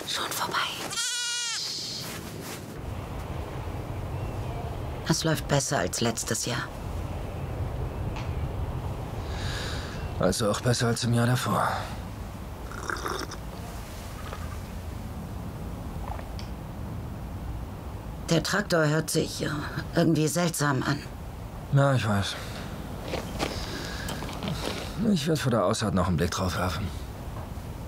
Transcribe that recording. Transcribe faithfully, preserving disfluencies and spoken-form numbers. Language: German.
Schon vorbei. Es läuft besser als letztes Jahr. Also auch besser als im Jahr davor. Der Traktor hört sich äh, irgendwie seltsam an. Ja, ich weiß. Ich werde vor der Ausfahrt noch einen Blick drauf werfen.